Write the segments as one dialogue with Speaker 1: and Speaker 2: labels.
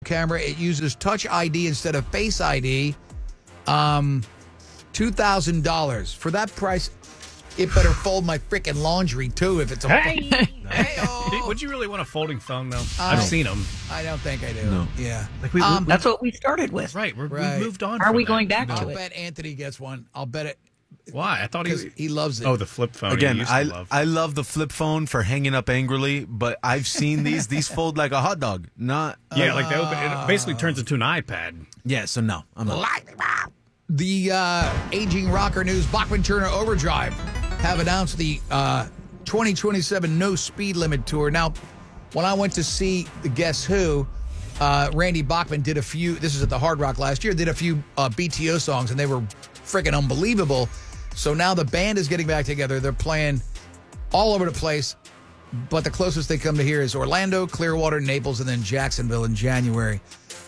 Speaker 1: camera. It uses Touch ID instead of Face ID. $2,000. For that price, it better fold my freaking laundry, too, if it's a... Hey-oh.
Speaker 2: Would you really want a folding phone, though? I've seen them.
Speaker 1: I don't think I do.
Speaker 3: No.
Speaker 1: Yeah.
Speaker 2: Like
Speaker 4: That's what we started with.
Speaker 2: Right. We've moved on.
Speaker 4: Are we
Speaker 2: from
Speaker 4: going
Speaker 2: that.
Speaker 4: back to
Speaker 1: I'll
Speaker 4: it?
Speaker 1: bet Anthony gets one. I'll bet it.
Speaker 2: Why? I thought
Speaker 1: He loves it.
Speaker 2: Oh, the flip phone.
Speaker 3: Again,
Speaker 2: he used to love.
Speaker 3: I love the flip phone for hanging up angrily, but I've seen these. These fold like a hot dog. Not.
Speaker 2: Yeah, like they open, it basically turns into an iPad.
Speaker 3: Yeah, so no. I'm not.
Speaker 1: The aging rocker news, Bachman Turner Overdrive have announced the 2027 No Speed Limit Tour. Now, when I went to see the Guess Who, Randy Bachman did a few, this was at the Hard Rock last year, did a few BTO songs, and they were freaking unbelievable. So now the band is getting back together. They're playing all over the place, but the closest they come to here is Orlando, Clearwater, Naples, and then Jacksonville in January.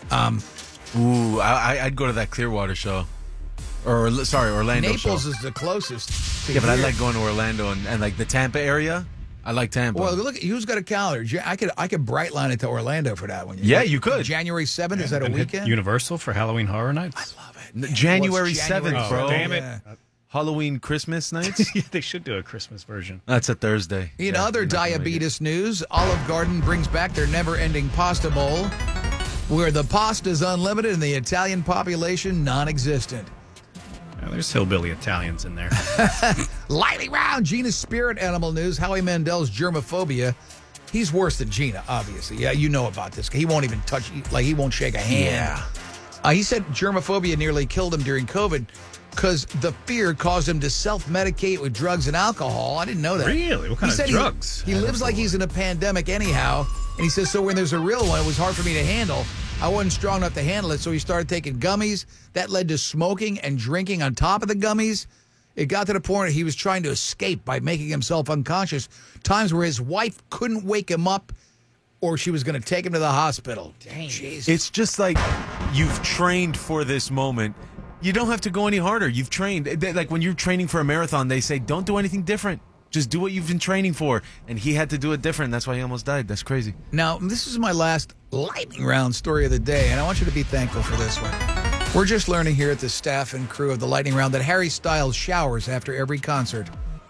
Speaker 3: Ooh, I'd go to that Clearwater show. Orlando
Speaker 1: Naples
Speaker 3: show.
Speaker 1: is the closest.
Speaker 3: Yeah, but I like going to Orlando and like the Tampa area. I like Tampa.
Speaker 1: Well, look, who's got a calendar? I could bright line it to Orlando for that one.
Speaker 3: Yeah, you could.
Speaker 1: January 7th, is that a
Speaker 2: And hit
Speaker 1: weekend?
Speaker 2: Universal for Halloween Horror Nights.
Speaker 1: I love it.
Speaker 3: January
Speaker 1: Well, it's
Speaker 3: 7th, bro.
Speaker 2: Damn it.
Speaker 1: Yeah.
Speaker 3: Halloween Christmas nights?
Speaker 2: Yeah, they should do a Christmas version.
Speaker 3: That's a Thursday.
Speaker 1: In
Speaker 3: Yeah,
Speaker 1: other
Speaker 3: you're not gonna make it.
Speaker 1: diabetes news, Olive Garden brings back their never-ending pasta bowl, where the pasta is unlimited and the Italian population non-existent.
Speaker 2: Yeah, there's hillbilly Italians in there.
Speaker 1: Lightning round, Gina's spirit animal news. Howie Mandel's germophobia. He's worse than Gina, obviously. Yeah, you know about this. He won't even touch, like he won't shake a hand.
Speaker 3: Yeah.
Speaker 1: He said germophobia nearly killed him during COVID because the fear caused him to self-medicate with drugs and alcohol. I didn't know that.
Speaker 2: Really? What kind
Speaker 1: He
Speaker 2: of
Speaker 1: said
Speaker 2: drugs?
Speaker 1: He lives like he's in a pandemic anyhow. And he says, so when there's a real one, it was hard for me to handle. I wasn't strong enough to handle it, so he started taking gummies. That led to smoking and drinking on top of the gummies. It got to the point where he was trying to escape by making himself unconscious. Times where his wife couldn't wake him up or she was going to take him to the hospital. Dang. Jesus.
Speaker 3: It's just like you've trained for this moment. You don't have to go any harder. You've trained. Like when you're training for a marathon, they say, don't do anything different. Just do what you've been training for. And he had to do it different. That's why he almost died. That's crazy.
Speaker 1: Now, this is my last lightning round story of the day, and I want you to be thankful for this one. We're just learning here at the staff and crew of the lightning round that Harry Styles showers after every concert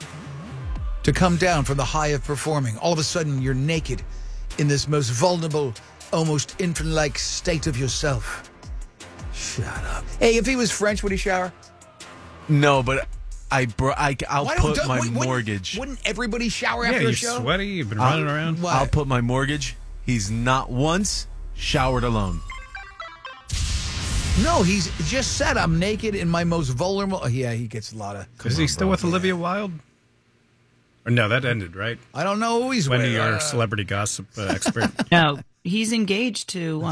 Speaker 1: to come down from the high of performing. All of a sudden, you're naked in this most vulnerable, almost infant-like state of yourself. Shut up. Hey, if he was French, would he shower?
Speaker 3: No, but I'll
Speaker 1: Why
Speaker 3: put
Speaker 1: don't-
Speaker 3: my
Speaker 1: wouldn't-
Speaker 3: mortgage.
Speaker 1: Wouldn't everybody shower
Speaker 2: Yeah,
Speaker 1: after
Speaker 2: you're
Speaker 1: a show?
Speaker 2: sweaty. You've been running around.
Speaker 1: What?
Speaker 3: I'll put my mortgage. He's not once showered alone.
Speaker 1: No, he's just said I'm naked in my most vulnerable. Oh, yeah, he gets a lot of.
Speaker 2: Is he still with Olivia Wilde? Or no, that ended, right?
Speaker 1: I don't know who he's
Speaker 2: Wendy,
Speaker 1: with.
Speaker 2: your celebrity gossip expert.
Speaker 4: No, he's engaged to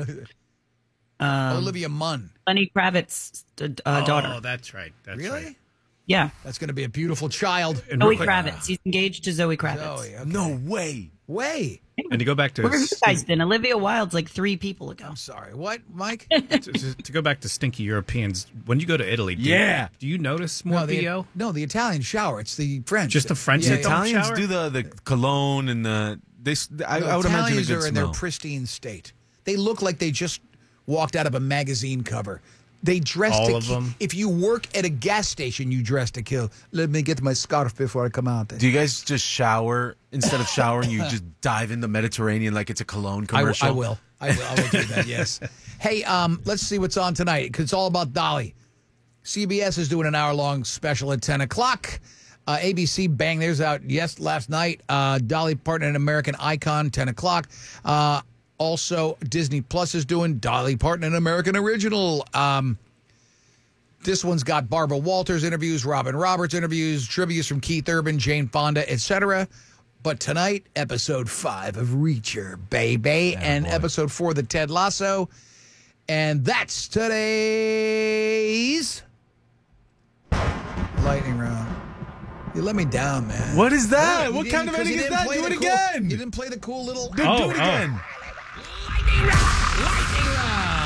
Speaker 1: Olivia Munn.
Speaker 4: Lenny Kravitz's daughter.
Speaker 2: Oh, that's right. That's
Speaker 1: Really?
Speaker 2: right.
Speaker 4: Yeah,
Speaker 1: That's going to be a beautiful child.
Speaker 2: And
Speaker 4: Zoe
Speaker 2: real quick-
Speaker 4: Kravitz. He's engaged to Zoe Kravitz.
Speaker 1: Zoe, okay.
Speaker 3: No way.
Speaker 1: Way.
Speaker 2: And to go back to
Speaker 4: Where have you guys been? Olivia Wilde's like 3 people ago.
Speaker 1: I'm sorry. What, Mike?
Speaker 2: to go back to stinky Europeans, when you go to Italy, do you notice more BO?
Speaker 1: The Italian shower. It's the French.
Speaker 2: Just the French
Speaker 1: Yeah,
Speaker 2: that
Speaker 3: The
Speaker 2: don't
Speaker 3: Italians
Speaker 2: shower?
Speaker 3: do the cologne and the this. I would imagine a
Speaker 1: Italians
Speaker 3: good
Speaker 1: are in
Speaker 3: smell.
Speaker 1: their pristine state. They look like they just walked out of a magazine cover. They dress
Speaker 2: All
Speaker 1: to
Speaker 2: of them?
Speaker 1: If you work at a gas station, you dress to kill. Let me get my scarf before I come out.
Speaker 3: Do you guys just shower instead of showering? You just dive in the Mediterranean like it's a cologne commercial.
Speaker 1: I will do that. Yes. Hey, let's see what's on tonight because it's all about Dolly. CBS is doing an hour-long special at 10 o'clock. ABC banged theirs out last night. Dolly Parton and American Icon, 10 o'clock. Also, Disney Plus is doing Dolly Parton and American Original. This one's got Barbara Walters interviews, Robin Roberts interviews, trivias from Keith Urban, Jane Fonda, etc. But tonight, episode 5 of Reacher, baby, and episode 4 of the Ted Lasso. And that's today's lightning round. You let me down, man.
Speaker 3: What is that?
Speaker 1: You
Speaker 3: What
Speaker 1: didn't-
Speaker 3: kind of
Speaker 1: 'cause you
Speaker 3: ending is
Speaker 1: didn't
Speaker 3: that?
Speaker 1: play
Speaker 3: Do it
Speaker 1: the cool-
Speaker 3: again.
Speaker 1: You didn't play the cool little
Speaker 3: Do it again.
Speaker 1: lightning round. Lightning round.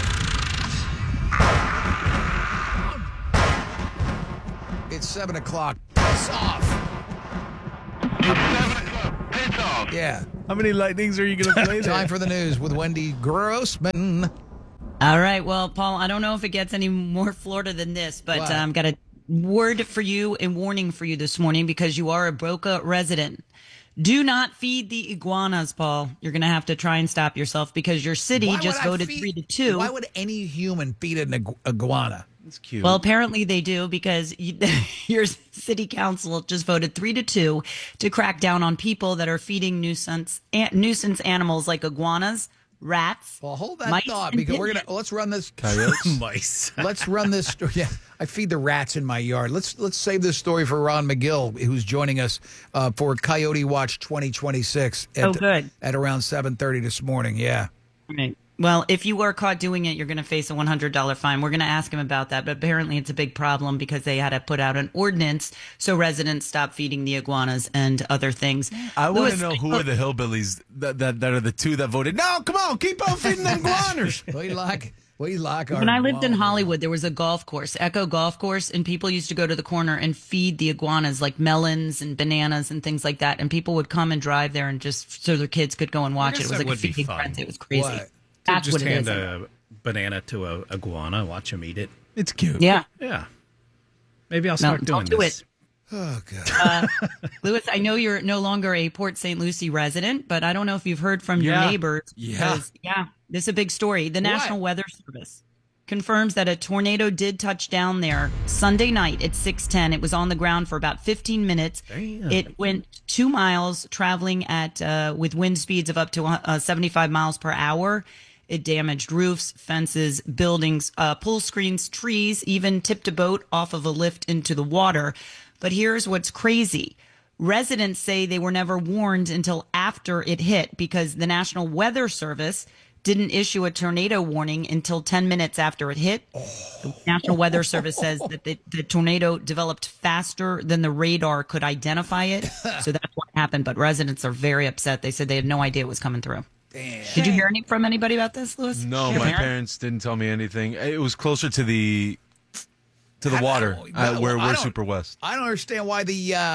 Speaker 1: It's 7 o'clock. Piss off.
Speaker 5: It's 7 o'clock. Piss off.
Speaker 1: Yeah.
Speaker 3: How many lightnings are you going to play there?
Speaker 1: Time for the news with Wendy Grossman.
Speaker 4: All right. Well, Paul, I don't know if it gets any more Florida than this, but
Speaker 1: What?
Speaker 4: got a word for you and warning for you this morning because you are a Boca resident. Do not feed the iguanas, Paul. You're going to have to try and stop yourself because your city
Speaker 1: Why
Speaker 4: just
Speaker 1: would I
Speaker 4: voted
Speaker 1: feed-
Speaker 4: 3-2.
Speaker 1: Why would any human feed an iguana?
Speaker 3: It's cute.
Speaker 4: Well, apparently they do because your city council just voted 3-2 to crack down on people that are feeding nuisance animals like iguanas, rats.
Speaker 1: Well, hold that
Speaker 4: mice,
Speaker 1: thought
Speaker 4: and
Speaker 1: because we're
Speaker 4: pigeons.
Speaker 1: gonna let's run this.
Speaker 3: Coyotes.
Speaker 2: Mice.
Speaker 1: Let's run this story. Yeah, I feed the rats in my yard. Let's save this story for Ron McGill, who's joining us for Coyote Watch 2026.
Speaker 4: Good.
Speaker 1: At around 7:30 this morning. Yeah.
Speaker 4: Right. Well, if you were caught doing it, you're going to face a $100 fine. We're going to ask him about that, but apparently it's a big problem because they had to put out an ordinance so residents stop feeding the iguanas and other things.
Speaker 3: I want
Speaker 4: Louis,
Speaker 3: to know who are the hillbillies that are the two that voted. No, come on, keep on feeding them iguanas.
Speaker 1: We like our
Speaker 4: When I lived in
Speaker 1: iguana.
Speaker 4: Hollywood, there was a golf course, Echo Golf Course, and people used to go to the corner and feed the iguanas like melons and bananas and things like that. And people would come and drive there and just so their kids could go and watch it.
Speaker 2: guess
Speaker 4: It was
Speaker 2: that
Speaker 4: like a
Speaker 2: would be
Speaker 4: feeding
Speaker 2: fun.
Speaker 4: frenzy. It was crazy.
Speaker 1: What?
Speaker 4: That's
Speaker 2: Just
Speaker 4: what it
Speaker 2: hand
Speaker 4: is.
Speaker 2: a banana to a iguana, watch him eat it.
Speaker 3: It's cute.
Speaker 4: Yeah.
Speaker 2: Yeah. Maybe I'll
Speaker 4: No,
Speaker 2: start doing
Speaker 4: don't do
Speaker 2: this.
Speaker 4: it.
Speaker 1: Oh God.
Speaker 4: Louis, I know you're no longer a Port St. Lucie resident, but I don't know if you've heard from your
Speaker 3: Yeah.
Speaker 4: neighbors.
Speaker 3: Yeah.
Speaker 4: because, this is a big story. The National Weather Service confirms that a tornado did touch down there Sunday night at 6:10. It was on the ground for about 15 minutes.
Speaker 2: Damn.
Speaker 4: It went 2 miles, traveling at with wind speeds of up to 75 miles per hour. It damaged roofs, fences, buildings, pool screens, trees, even tipped a boat off of a lift into the water. But here's what's crazy. Residents say they were never warned until after it hit because the National Weather Service didn't issue a tornado warning until 10 minutes after it hit. The National Weather Service says that the tornado developed faster than the radar could identify it. So that's what happened. But residents are very upset. They said they had no idea it was coming through.
Speaker 1: Damn.
Speaker 4: Did you hear from anybody about this, Louis?
Speaker 3: No,
Speaker 4: Your
Speaker 3: my
Speaker 4: parents?
Speaker 3: parents didn't tell me anything. It was closer to the
Speaker 1: I
Speaker 3: water
Speaker 1: don't-
Speaker 3: where
Speaker 1: I
Speaker 3: we're
Speaker 1: don't-
Speaker 3: super west.
Speaker 1: I don't understand why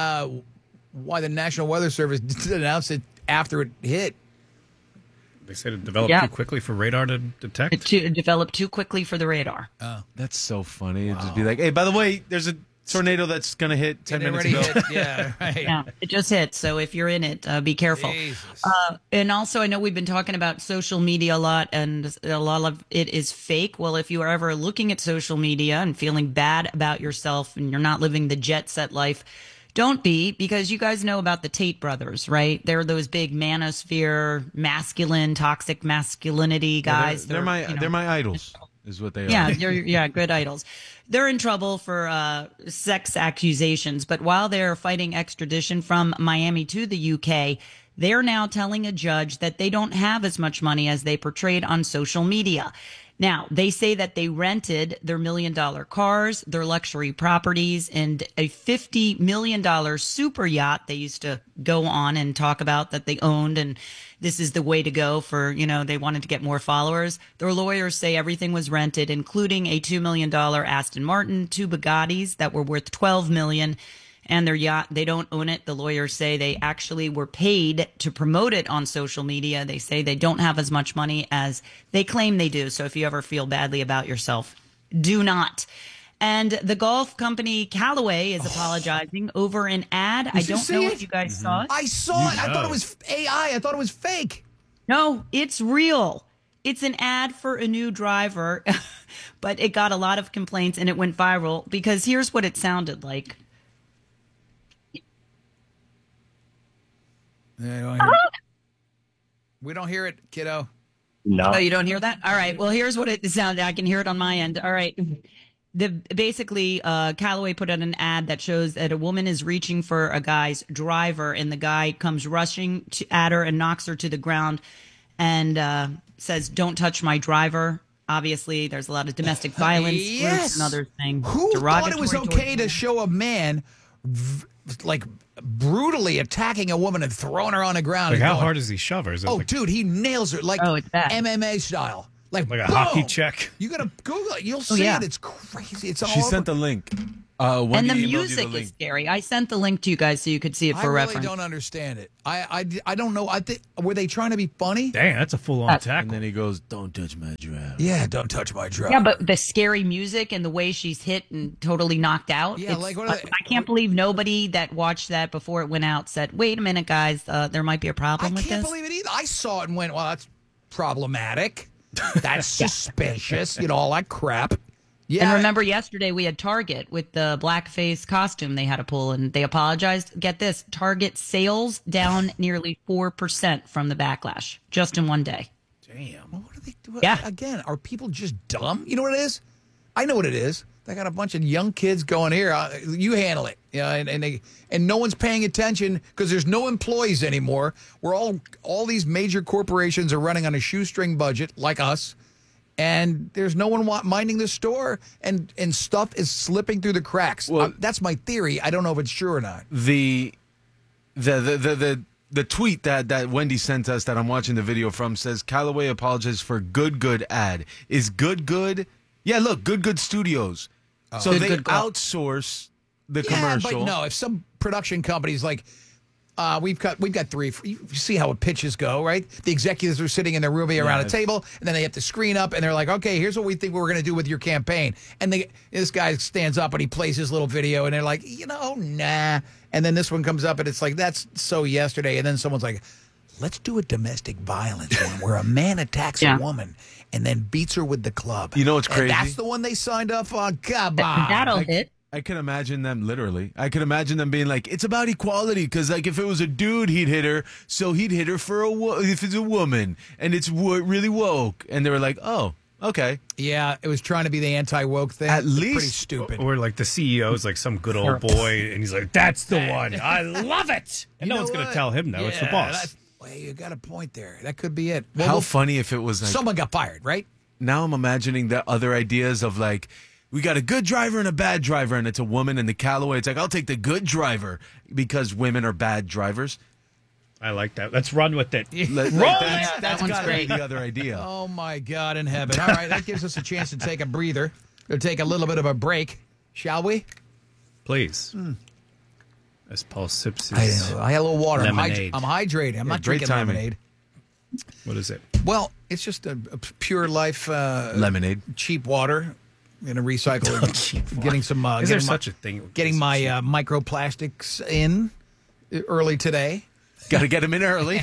Speaker 1: the National Weather Service didn't announce it after it hit.
Speaker 2: They said it developed
Speaker 4: Yeah.
Speaker 2: too quickly for radar to detect.
Speaker 4: It developed too quickly for the radar.
Speaker 3: That's so funny. It'd just be like, hey, by the way, there's a tornado that's going to hit 10
Speaker 1: It
Speaker 3: minutes
Speaker 1: already
Speaker 3: ago.
Speaker 1: hit. Yeah, right.
Speaker 4: Yeah, it just hit. So if you're in it, be careful.
Speaker 1: Jesus.
Speaker 4: And also, I know we've been talking about social media a lot, and a lot of it is fake. Well, if you are ever looking at social media and feeling bad about yourself and you're not living the jet set life, don't be, because you guys know about the Tate brothers, right? They're those big manosphere, masculine, toxic masculinity guys.
Speaker 3: They're my idols, is what they are.
Speaker 4: Yeah, good idols. They're in trouble for sex accusations, but while they're fighting extradition from Miami to the UK, they're now telling a judge that they don't have as much money as they portrayed on social media. Now, they say that they rented their $1 million cars, their luxury properties, and a $50 million super yacht they used to go on and talk about that they owned. And this is the way to go for, they wanted to get more followers. Their lawyers say everything was rented, including a $2 million Aston Martin, 2 Bugattis that were worth $12 million. And their yacht, they don't own it. The lawyers say they actually were paid to promote it on social media. They say they don't have as much money as they claim they do. So if you ever feel badly about yourself, do not. And the golf company Callaway is apologizing over an ad. I
Speaker 1: you
Speaker 4: don't
Speaker 1: see
Speaker 4: know
Speaker 1: it?
Speaker 4: if you guys saw it.
Speaker 1: I saw it. I thought it was AI. I thought it was fake.
Speaker 4: No, it's real. It's an ad for a new driver, but it got a lot of complaints and it went viral because here's what it sounded like.
Speaker 1: We don't hear it, kiddo.
Speaker 5: No.
Speaker 4: Oh, you don't hear that? All right. Well, here's what it sounded. I can hear it on my end. All right. Basically, Callaway put out an ad that shows that a woman is reaching for a guy's driver, and the guy comes rushing at her and knocks her to the ground, and says, "Don't touch my driver." Obviously, there's a lot of domestic violence groups and other things.
Speaker 1: Who thought it was
Speaker 4: derogatory
Speaker 1: okay
Speaker 4: towards
Speaker 1: to show a man like brutally attacking a woman and throwing her on the ground?
Speaker 2: Like,
Speaker 1: and
Speaker 2: how
Speaker 1: going,
Speaker 2: hard does he shove her? Is it
Speaker 1: Oh,
Speaker 2: like,
Speaker 1: dude, he nails her like
Speaker 4: it's bad.
Speaker 1: MMA style. Like
Speaker 2: a
Speaker 1: boom!
Speaker 2: hockey check?
Speaker 1: You gotta Google it. You'll see
Speaker 4: yeah.
Speaker 1: it. It's crazy. It's all
Speaker 3: She
Speaker 1: over.
Speaker 3: sent the link. Wendy
Speaker 4: And the
Speaker 3: emailed you
Speaker 4: music
Speaker 3: link.
Speaker 4: is scary. I sent the link to you guys so you could see it
Speaker 1: I
Speaker 4: for
Speaker 1: really
Speaker 4: reference.
Speaker 1: don't understand it. I don't know. I think were they trying to be funny?
Speaker 2: Dang, that's a full-on
Speaker 3: And
Speaker 2: tackle.
Speaker 3: then he goes, "Don't touch my draft."
Speaker 1: Yeah, don't touch my drum.
Speaker 4: Yeah, but the scary music and the way she's hit and totally knocked out.
Speaker 1: Yeah, like, what are they-
Speaker 4: I can't believe nobody that watched that before it went out said, "Wait a minute, guys, there might be a
Speaker 1: I
Speaker 4: problem with
Speaker 1: can't
Speaker 4: this."
Speaker 1: believe it either. I saw it and went, well, that's problematic. That's suspicious. You know, all that crap. Yeah.
Speaker 4: And remember, yesterday we had Target with the blackface costume they had to pull, and they apologized. Get this: Target sales down nearly 4% from the backlash just in one day.
Speaker 2: Damn.
Speaker 1: What do they do?
Speaker 4: Yeah.
Speaker 1: Again, are people just dumb? You know what it is? I know what it is. They got a bunch of young kids going here. You handle it. Yeah, and no one's paying attention because there's no employees anymore. We're all these major corporations are running on a shoestring budget like us, and there's no one minding the store, and stuff is slipping through the cracks.
Speaker 3: Well-
Speaker 1: That's my theory. I don't know if it's true or not.
Speaker 3: The tweet that Wendy sent us that I'm watching the video from says Callaway apologizes for Good ad. Is Good? Yeah, look, Good Studios. So
Speaker 4: Good
Speaker 3: they
Speaker 4: Good Girl.
Speaker 3: outsource the
Speaker 1: Yeah,
Speaker 3: commercial.
Speaker 1: but no, if some production companies like we've got three. You see how pitches go, right? The executives are sitting in their room around a
Speaker 3: Yes.
Speaker 1: table, and then they have to screen up, and they're like, "Okay, here's what we think we're going to do with your campaign." And this guy stands up and he plays his little video, and they're like, nah. And then this one comes up, and it's like, "That's so yesterday." And then someone's like, "Let's do a domestic violence one where a man attacks
Speaker 4: Yeah.
Speaker 1: a woman and then beats her with the club."
Speaker 3: You know what's
Speaker 1: And
Speaker 3: crazy?
Speaker 1: that's the one they signed up on. Come on.
Speaker 4: That'll hit.
Speaker 3: I can imagine them literally. I can imagine them being like, "It's about equality because like if it was a dude, he'd hit her, so he'd hit her for if it's a woman, and it's really woke." And they were like, "Oh, okay."
Speaker 1: Yeah, it was trying to be the anti-woke thing.
Speaker 3: At
Speaker 1: It's
Speaker 3: least-
Speaker 1: pretty stupid.
Speaker 2: Or like the CEO is like some good old boy, and he's like, "That's the one. I love it." And
Speaker 1: You
Speaker 2: no
Speaker 1: know
Speaker 2: one's going to
Speaker 1: what?
Speaker 2: tell him no. It's the
Speaker 1: Yeah,
Speaker 2: boss.
Speaker 1: Well, you got a point there. That could be it.
Speaker 3: How
Speaker 1: Well,
Speaker 3: funny if it was like.
Speaker 1: someone got fired, right?
Speaker 3: Now I'm imagining the other ideas of like, we got a good driver and a bad driver, and it's a woman in the Callaway. It's like, I'll take the good driver because women are bad drivers.
Speaker 2: I like that. Let's run with it.
Speaker 3: Like,
Speaker 4: that
Speaker 3: that's
Speaker 4: one's
Speaker 3: got to be
Speaker 4: great.
Speaker 3: the other idea.
Speaker 1: Oh, my God in heaven. All right, that gives us a chance to take a breather, to take a little bit of a break, shall we?
Speaker 2: Please. As Paul sips
Speaker 1: I
Speaker 2: his...
Speaker 1: had a little water.
Speaker 2: Lemonade.
Speaker 1: I'm hydrating. I'm not
Speaker 3: great
Speaker 1: drinking
Speaker 3: timing.
Speaker 1: lemonade.
Speaker 2: What is it?
Speaker 1: Well, it's just a pure life
Speaker 3: Lemonade.
Speaker 1: cheap water in a recycle.
Speaker 2: Cheap water.
Speaker 1: Getting some.
Speaker 2: Is there
Speaker 1: getting
Speaker 2: such a thing?
Speaker 1: Getting my microplastics in early today.
Speaker 3: Got to get him in early.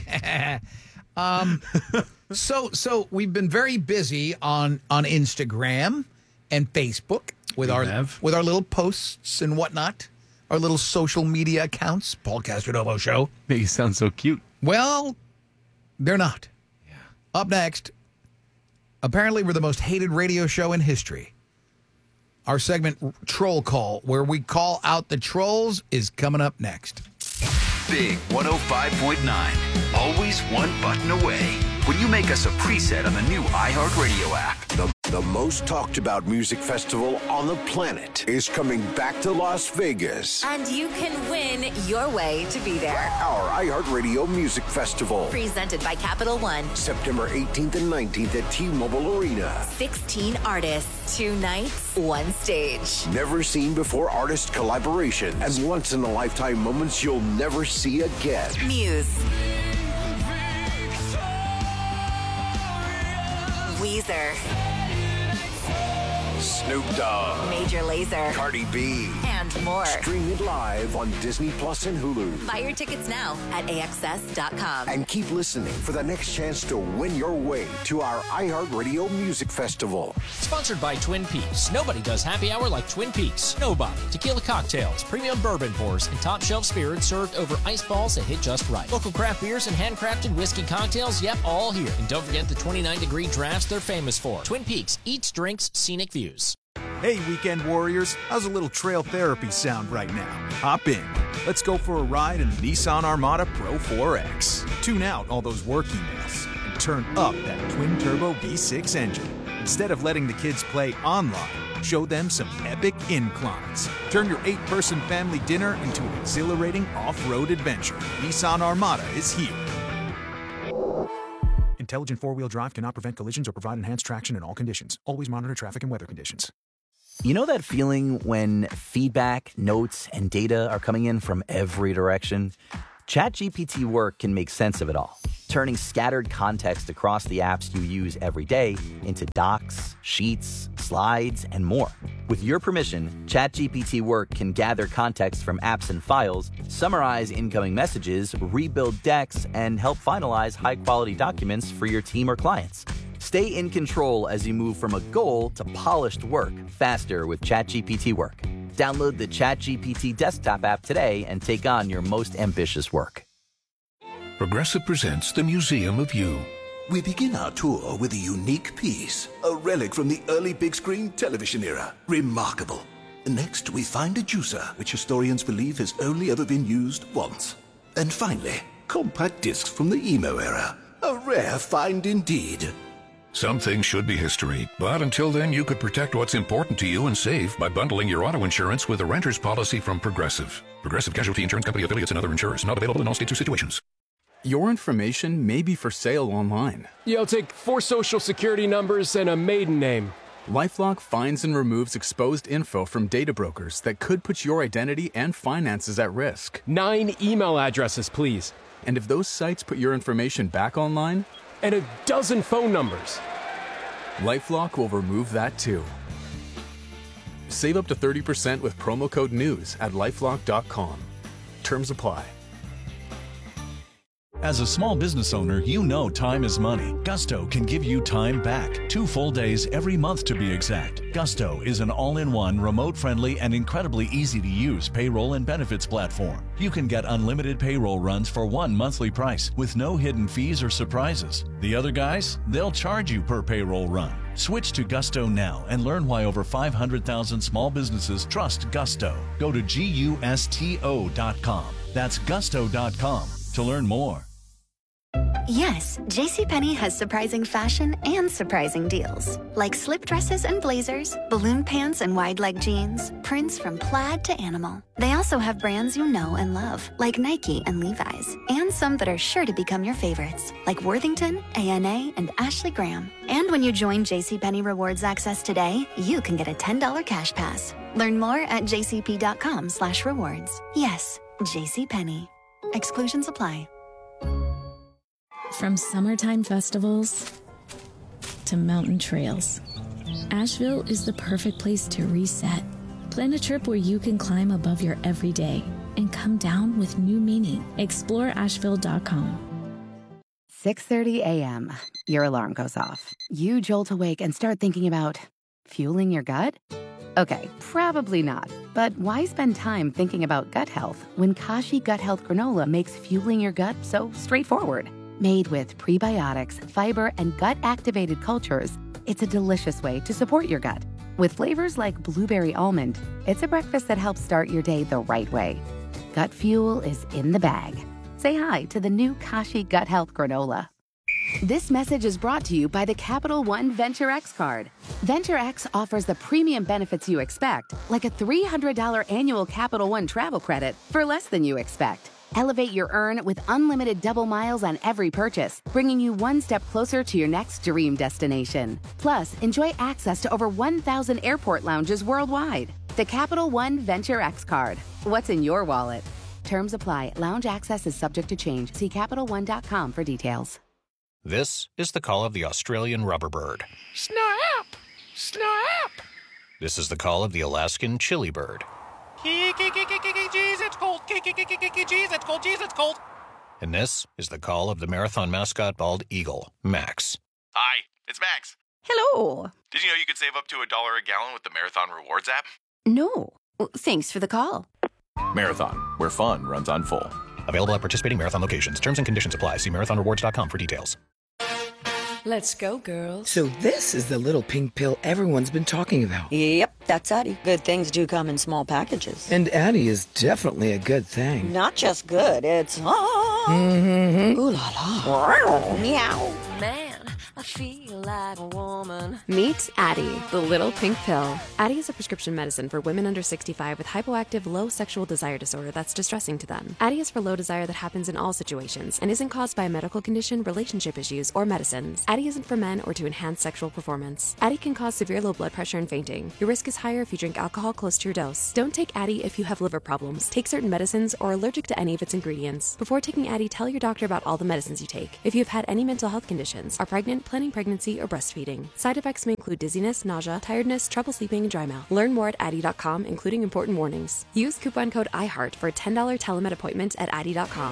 Speaker 1: So we've been very busy on Instagram and Facebook with our little posts and whatnot, our little social media accounts. Paul Castronovo Show.
Speaker 3: Make you sound so cute.
Speaker 1: Well, they're not. Yeah. Up next, apparently we're the most hated radio show in history. Our segment Troll Call, where we call out the trolls, is coming up next.
Speaker 5: Big 105.9. Always one button away. When you make us a preset on the new iHeartRadio app.
Speaker 6: The most talked about music festival on the planet is coming back to Las Vegas.
Speaker 7: And you can win your way to be there.
Speaker 6: Our iHeartRadio Music Festival.
Speaker 7: Presented by Capital One.
Speaker 6: September 18th and 19th at T-Mobile Arena.
Speaker 7: 16 artists, 2 nights, 1 stage.
Speaker 6: Never seen before artist collaborations and once in a lifetime moments you'll never see again.
Speaker 7: Muse. Weezer.
Speaker 6: Snoop Dogg.
Speaker 7: Major Lazer.
Speaker 6: Cardi B.
Speaker 7: And more.
Speaker 6: Stream it live on Disney Plus and Hulu.
Speaker 7: Buy your tickets now at AXS.com.
Speaker 6: And keep listening for the next chance to win your way to our iHeartRadio Music Festival.
Speaker 8: Sponsored by Twin Peaks. Nobody does happy hour like Twin Peaks. Nobody. Tequila cocktails, premium bourbon pours, and top shelf spirits served over ice balls that hit just right. Local craft beers and handcrafted whiskey cocktails, yep, all here. And don't forget the 29-degree drafts they're famous for. Twin Peaks. Eats, drinks, scenic views.
Speaker 9: Hey, weekend warriors, how's a little trail therapy sound right now? Hop in. Let's go for a ride in the Nissan Armada Pro 4X. Tune out all those work emails and turn up that twin-turbo V6 engine. Instead of letting the kids play online, show them some epic inclines. Turn your 8-person family dinner into an exhilarating off-road adventure. Nissan Armada is here. Intelligent four-wheel drive cannot prevent collisions or provide enhanced traction in all conditions. Always monitor traffic and weather conditions.
Speaker 10: You know that feeling when feedback, notes, and data are coming in from every direction? ChatGPT Work can make sense of it all, turning scattered context across the apps you use every day into docs, sheets, slides, and more. With your permission, ChatGPT Work can gather context from apps and files, summarize incoming messages, rebuild decks, and help finalize high-quality documents for your team or clients. Stay in control as you move from a goal to polished work faster with ChatGPT Work. Download the ChatGPT desktop app today and take on your most ambitious work.
Speaker 11: Progressive presents the Museum of You.
Speaker 12: We begin our tour with a unique piece, a relic from the early big screen television era. Remarkable. Next, we find a juicer, which historians believe has only ever been used once. And finally, compact discs from the emo era. A rare find indeed.
Speaker 11: Some things should be history, but until then, you could protect what's important to you and save by bundling your auto insurance with a renter's policy from Progressive. Progressive Casualty Insurance Company affiliates and other insurers. Not available in all states or situations.
Speaker 13: Your information may be for sale online.
Speaker 14: Yeah, I'll take 4 social security numbers and a maiden name.
Speaker 13: LifeLock finds and removes exposed info from data brokers that could put your identity and finances at risk.
Speaker 14: 9 email addresses, please.
Speaker 13: And if those sites put your information back online,
Speaker 14: and a dozen phone numbers,
Speaker 13: LifeLock will remove that too. Save up to 30% with promo code NEWS at LifeLock.com. Terms apply.
Speaker 15: As a small business owner, you know time is money. Gusto can give you time back. 2 full days every month to be exact. Gusto is an all-in-one, remote-friendly, and incredibly easy-to-use payroll and benefits platform. You can get unlimited payroll runs for one monthly price with no hidden fees or surprises. The other guys, they'll charge you per payroll run. Switch to Gusto now and learn why over 500,000 small businesses trust Gusto. Go to GUSTO.com. That's Gusto.com to learn more.
Speaker 16: Yes, JCPenney has surprising fashion and surprising deals. Like slip dresses and blazers, balloon pants and wide leg jeans, prints from plaid to animal. They also have brands you know and love, like Nike and Levi's, and some that are sure to become your favorites, like Worthington, A&A, and Ashley Graham. And when you join JCPenney Rewards Access today, you can get a $10 cash pass. Learn more at jcp.com/rewards. Yes, JCPenney. Exclusions apply.
Speaker 17: From summertime festivals to mountain trails, Asheville is the perfect place to reset. Plan a trip where you can climb above your everyday and come down with new meaning. Explore Asheville.com.
Speaker 18: 6:30 a.m. Your alarm goes off. You jolt awake and start thinking about fueling your gut? Okay, probably not. But why spend time thinking about gut health when Kashi Gut Health Granola makes fueling your gut so straightforward? Made with prebiotics, fiber, and gut-activated cultures, it's a delicious way to support your gut. With flavors like blueberry almond, it's a breakfast that helps start your day the right way. Gut fuel is in the bag. Say hi to the new Kashi Gut Health Granola. This message is brought to you by the Capital One Venture X card. Venture X offers the premium benefits you expect, like a $300 annual Capital One travel credit for less than you expect. Elevate your earn with unlimited double miles on every purchase, bringing you one step closer to your next dream destination. Plus, enjoy access to over 1,000 airport lounges worldwide. The Capital One Venture X card. What's in your wallet? Terms apply. Lounge access is subject to change. See CapitalOne.com for details.
Speaker 19: This is the call of the Australian rubber bird.
Speaker 20: Snap! Snap!
Speaker 19: This is the call of the Alaskan chili bird.
Speaker 20: Jeez, it's cold. Jeez, it's cold. Jeez, it's cold.
Speaker 19: And this is the call of the marathon mascot bald eagle, Max.
Speaker 21: Hi, it's Max.
Speaker 22: Hello.
Speaker 21: Did you know you could save up to $1 a gallon with the Marathon Rewards app?
Speaker 22: No. Thanks for the call.
Speaker 23: Marathon, where fun runs on full.
Speaker 19: Available at participating Marathon locations. Terms and conditions apply. See marathonrewards.com for details.
Speaker 24: Let's go, girls.
Speaker 25: So this is the little pink pill everyone's been talking about.
Speaker 24: Yep, that's Addie. Good things do come in small packages.
Speaker 25: And Addie is definitely a good thing.
Speaker 24: Not just good, it's... Ooh la la. Meow.
Speaker 26: Man, I feel
Speaker 1: like a woman.
Speaker 2: Meet Addie, the little pink pill. Addie is a prescription medicine for women under 65 with hypoactive low sexual desire disorder that's distressing to them. Addie is for low desire that happens in all situations and isn't caused by a medical condition, relationship issues, or medicines. Addie isn't for men or to enhance sexual performance. Addie can cause severe low blood pressure and fainting. Your risk is higher if you drink alcohol close to your dose. Don't take Addie if you have liver problems, take certain medicines, or are allergic to any of its ingredients. Before taking Addie, tell your doctor about all the medicines you take. If you have had any mental health conditions, are pregnant, planning pregnancy, or breastfeeding. Side effects may include dizziness, nausea, tiredness, trouble sleeping, and dry mouth. Learn more at Addie.com, including important warnings. Use coupon code IHEART for a $10 telemed appointment at Addie.com.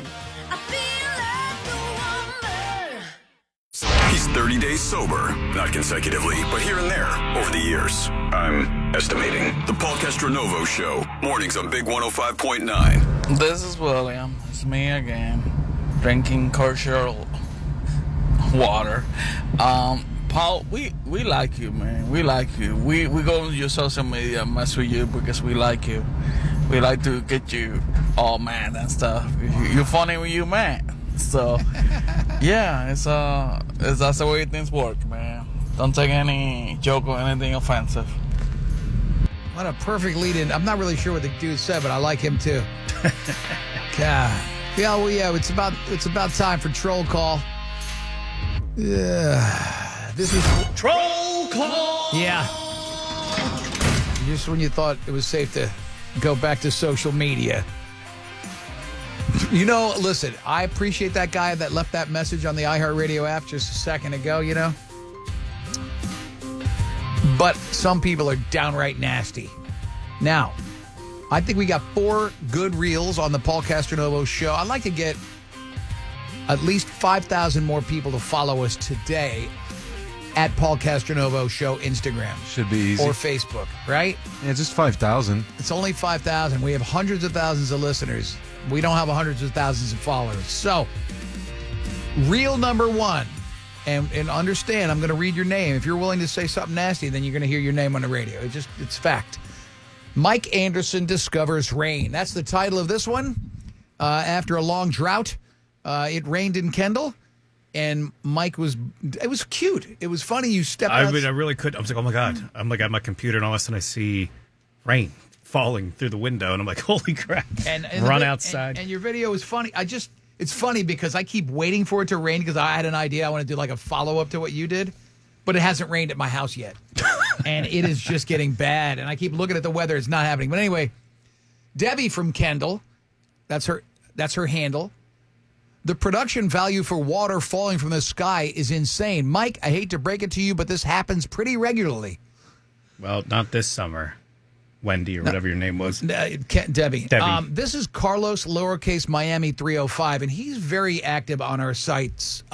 Speaker 3: He's 30 days sober, not consecutively, but here and there over the years. I'm estimating. The Paul Castronovo Show, mornings on Big 105.9.
Speaker 4: This is William. It's me again, drinking kosher water. Paul, we like you, man. We like you. We go on your social media and mess with you because we like you. We like to get you all mad and stuff. You're funny when you're mad. So, yeah, it's that's the way things work, man. Don't take any joke or anything offensive.
Speaker 5: What a perfect lead-in. I'm not really sure what the dude said, but I like him too. God. Yeah, well, yeah, it's about time for Troll Call. Yeah. This is
Speaker 26: Troll Call!
Speaker 5: Yeah. Just when you thought it was safe to go back to social media. You know, listen, I appreciate that guy that left that message on the iHeartRadio app just a second ago, you know? But some people are downright nasty. Now, I think we got 4 good reels on the Paul Castronovo Show. I'd like to get at least 5,000 more people to follow us today at Paul Castronovo Show Instagram.
Speaker 27: Should be easy.
Speaker 5: Or Facebook, right?
Speaker 27: Yeah, just 5,000.
Speaker 5: It's only 5,000. We have hundreds of thousands of listeners. We don't have hundreds of thousands of followers. So, reel number 1. And understand, I'm going to read your name. If you're willing to say something nasty, then you're going to hear your name on the radio. It's fact. Mike Anderson discovers rain. That's the title of this one. After a long drought, it rained in Kendall. And Mike it was cute. It was funny. You stepped out.
Speaker 28: I mean, I really could. I was like, oh my God. I'm like at my computer and all of a sudden I see rain falling through the window. And I'm like, holy crap.
Speaker 5: And
Speaker 28: run outside.
Speaker 5: And your video is funny. It's funny because I keep waiting for it to rain because I had an idea. I want to do like a follow-up to what you did. But it hasn't rained at my house yet. And it is just getting bad. And I keep looking at the weather. It's not happening. But anyway, Debbie from Kendall, that's her handle. The production value for water falling from the sky is insane. Mike, I hate to break it to you, but this happens pretty regularly.
Speaker 28: Well, not this summer. Wendy or whatever your name was.
Speaker 5: Debbie. This is Carlos, lowercase Miami 305, and he's very active on our sites.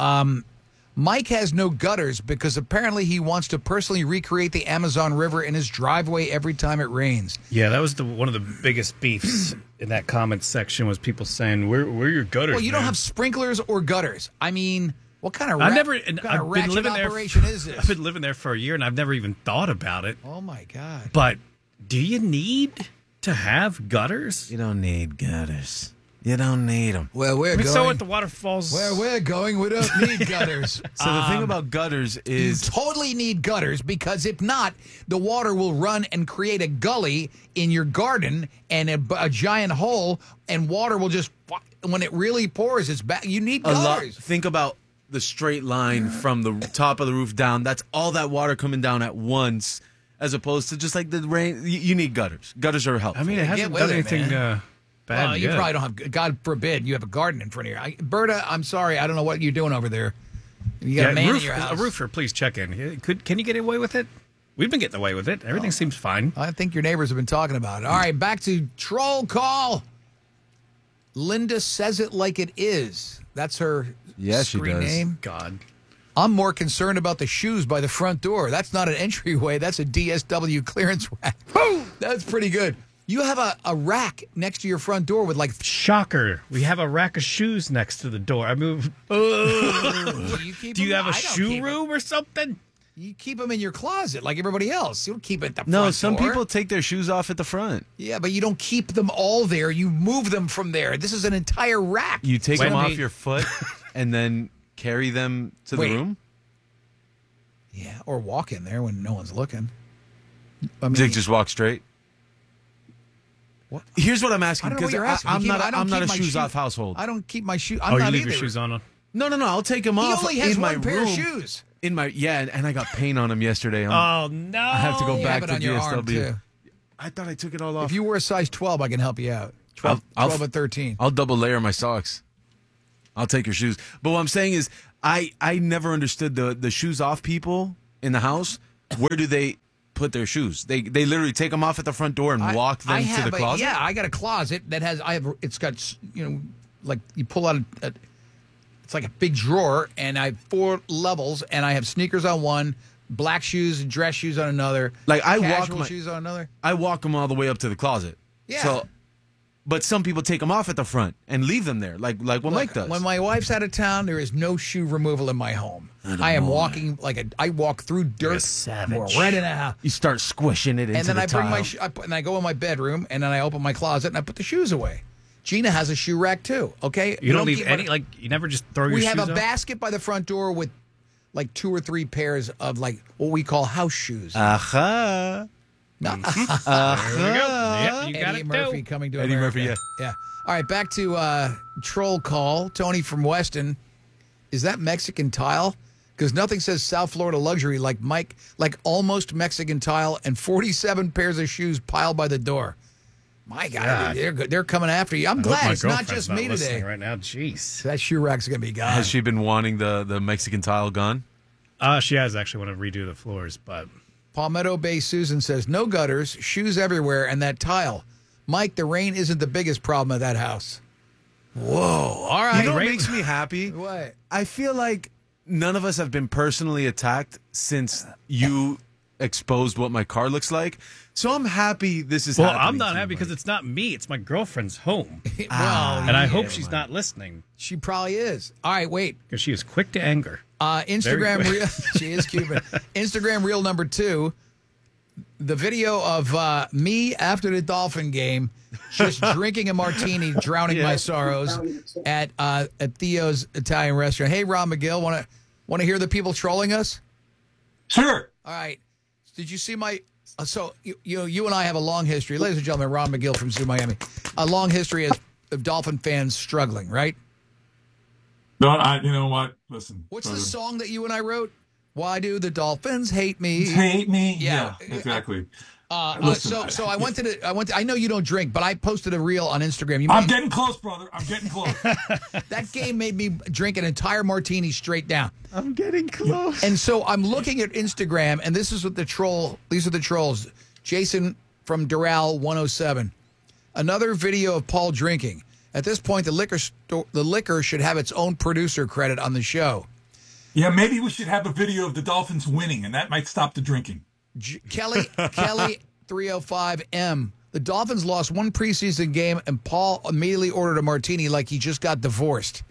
Speaker 5: Mike has no gutters because apparently he wants to personally recreate the Amazon River in his driveway every time it rains.
Speaker 28: Yeah, that was one of the biggest beefs in that comment section was people saying, where are your gutters,
Speaker 5: Well, you don't have sprinklers or gutters. I mean, what kind of ratchet operation is this?
Speaker 28: I've been living there for a year, and I've never even thought about it.
Speaker 5: Oh, my God.
Speaker 28: But do you need to have gutters?
Speaker 27: You don't need gutters. You don't need them.
Speaker 5: Well,
Speaker 28: so what the waterfalls...
Speaker 5: Where we're going, we don't need gutters.
Speaker 27: So the thing about gutters is...
Speaker 5: You totally need gutters because if not, the water will run and create a gully in your garden and a giant hole, and water will just... When it really pours, it's back. You need gutters.
Speaker 27: Think about the straight line from the top of the roof down. That's all that water coming down at once, as opposed to just like the rain. You need gutters. Gutters are helpful.
Speaker 28: I mean, it hasn't done anything...
Speaker 5: Bad, you probably don't have, God forbid, you have a garden in front of you. Berta, I'm sorry, I don't know what you're doing over there. You got a man in your house.
Speaker 28: A roofer, please check in. Can you get away with it? We've been getting away with it. Everything seems fine.
Speaker 5: I think your neighbors have been talking about it. All right, back to Troll Call. Linda says it like it is. That's her screen name.
Speaker 28: God.
Speaker 5: I'm more concerned about the shoes by the front door. That's not an entryway. That's a DSW clearance rack. That's pretty good. You have a rack next to your front door with like...
Speaker 28: Shocker. We have a rack of shoes next to the door. I mean... Do you have a shoe room or something?
Speaker 5: You keep them in your closet like everybody else. You don't keep it at the front
Speaker 27: No, some
Speaker 5: door.
Speaker 27: people take their shoes off at the front.
Speaker 5: Yeah, but you don't keep them all there. You move them from there. This is an entire rack.
Speaker 27: You take them off your foot and then carry them to the room?
Speaker 5: Yeah, or walk in there when no one's looking. I
Speaker 27: They just walk straight.
Speaker 5: What?
Speaker 27: Here's what I'm asking,
Speaker 5: because
Speaker 27: I'm not a shoes off household.
Speaker 5: I don't keep my shoes.
Speaker 28: Oh, you leave your shoes on?
Speaker 27: No. I'll take them off.
Speaker 5: He only has
Speaker 27: in
Speaker 5: one
Speaker 27: my
Speaker 5: pair
Speaker 27: room.
Speaker 5: of shoes.
Speaker 27: And I got paint on them yesterday.
Speaker 28: Oh no!
Speaker 27: I have to go
Speaker 5: You
Speaker 27: back
Speaker 5: have
Speaker 27: to
Speaker 5: it on your arm,
Speaker 27: DSW.
Speaker 5: too.
Speaker 27: I thought I took it all off.
Speaker 5: If you were a size 12, I can help you out. 12 and 13.
Speaker 27: I'll double layer my socks. I'll take your shoes. But what I'm saying is, I never understood the shoes off people in the house. Where do they put their shoes? They literally take them off at the front door and walk them to the closet?
Speaker 5: Yeah, I got a closet that it's got, like you pull out it's like a big drawer, and I have 4 levels, and I have sneakers on one, black shoes and dress shoes on another,
Speaker 27: like
Speaker 5: casual shoes on another.
Speaker 27: I walk them all the way up to the closet.
Speaker 5: Yeah.
Speaker 27: So, but some people take them off at the front and leave them there, like what Mike does.
Speaker 5: When my wife's out of town, there is no shoe removal in my home. I am walking I walk through dirt.
Speaker 28: Savage.
Speaker 5: Right in a house.
Speaker 27: You start squishing it into
Speaker 5: and then
Speaker 27: the
Speaker 5: I bring
Speaker 27: tile.
Speaker 5: and I go in my bedroom, and then I open my closet and I put the shoes away. Gina has a shoe rack too. Okay,
Speaker 28: You don't leave any. Like you never just throw your
Speaker 5: we
Speaker 28: shoes
Speaker 5: have a
Speaker 28: out?
Speaker 5: basket by the front door with like 2 or 3 pairs of like what we call house shoes.
Speaker 27: Aha.
Speaker 5: No.
Speaker 28: There we go. Yep, you got
Speaker 5: Eddie
Speaker 28: it
Speaker 5: Murphy
Speaker 28: too.
Speaker 5: coming to
Speaker 27: Eddie
Speaker 5: America.
Speaker 27: Murphy,
Speaker 5: Yeah. All right, back to troll call. Tony from Weston. Is that Mexican tile? Because nothing says South Florida luxury like Mike, like almost Mexican tile and 47 pairs of shoes piled by the door. My God, they're coming after you. I'm glad it's not just me today.
Speaker 28: Right now, jeez.
Speaker 5: That shoe rack's gonna be gone.
Speaker 27: Has she been wanting the Mexican tile gone?
Speaker 28: She has actually want to redo the floors, but
Speaker 5: Palmetto Bay Susan says no gutters, shoes everywhere, and that tile. Mike, the rain isn't the biggest problem at that house. Whoa! All right,
Speaker 27: You know what makes me happy?
Speaker 5: What?
Speaker 27: I feel like none of us have been personally attacked since you exposed what my car looks like. So I'm happy this is happening.
Speaker 28: I'm not
Speaker 27: to
Speaker 28: happy
Speaker 27: you,
Speaker 28: because
Speaker 27: Mike.
Speaker 28: it's not me. It's my girlfriend's home.
Speaker 5: Well,
Speaker 28: and I hope she's not listening.
Speaker 5: She probably is. All right, wait.
Speaker 28: Because she is quick to anger.
Speaker 5: Instagram
Speaker 28: Very
Speaker 5: reel. She is Cuban. Instagram reel number 2. The video of me after the Dolphin game, just drinking a martini, drowning my sorrows at Theo's Italian restaurant. Hey, Ron McGill, want to hear the people trolling us?
Speaker 1: Sure.
Speaker 5: All right. Did you see my? So you and I have a long history, ladies and gentlemen. Ron McGill from Zoo Miami, a long history of Dolphin fans struggling, right?
Speaker 1: No, you know what? Listen.
Speaker 5: What's the song that you and I wrote? Why do the Dolphins hate me?
Speaker 1: Hate me?
Speaker 5: Yeah,
Speaker 1: exactly.
Speaker 5: So I went to. I know you don't drink, but I posted a reel on Instagram.
Speaker 1: I'm getting close, brother. I'm getting close.
Speaker 5: That game made me drink an entire martini straight down.
Speaker 28: I'm getting close.
Speaker 5: And so I'm looking at Instagram, and this is what these are the trolls. Jason from Doral 107. Another video of Paul drinking. At this point, the liquor should have its own producer credit on the show.
Speaker 1: Yeah, maybe we should have a video of the Dolphins winning, and that might stop the drinking.
Speaker 5: Kelly 305M. The Dolphins lost one preseason game, and Paul immediately ordered a martini like he just got divorced.